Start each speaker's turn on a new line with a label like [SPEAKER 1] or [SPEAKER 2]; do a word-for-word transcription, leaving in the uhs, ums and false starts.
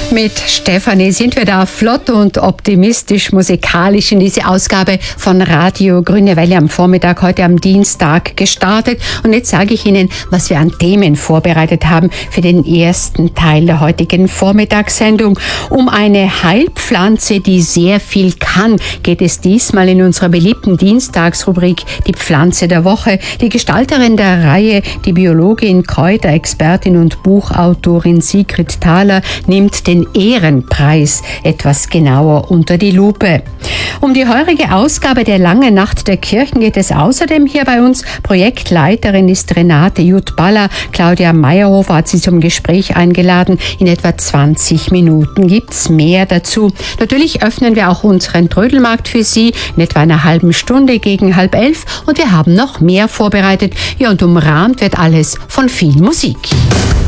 [SPEAKER 1] Mit Stefanie sind wir da flott und optimistisch musikalisch in diese Ausgabe von Radio Grüne Welle am Vormittag, heute am Dienstag gestartet. Und jetzt sage ich Ihnen, was wir an Themen vorbereitet haben für den ersten Teil der heutigen Vormittagssendung. Um eine Heilpflanze, die sehr viel kann, geht es diesmal in unserer beliebten Dienstagsrubrik Die Pflanze der Woche. Die Gestalterin der Reihe, die Biologin, Kräuterexpertin und Buchautorin Sigrid Thaler, nimmt den Ehrenpreis etwas genauer unter die Lupe. Um die heurige Ausgabe der Langen Nacht der Kirchen geht es außerdem hier bei uns. Projektleiterin ist Renate Jutt-Baller. Claudia Meyerhofer hat sie zum Gespräch eingeladen. In etwa zwanzig Minuten gibt's mehr dazu. Natürlich öffnen wir auch unseren Trödelmarkt für Sie in etwa einer halben Stunde gegen halb elf. Und wir haben noch mehr vorbereitet. Ja, und umrahmt wird alles von viel Musik.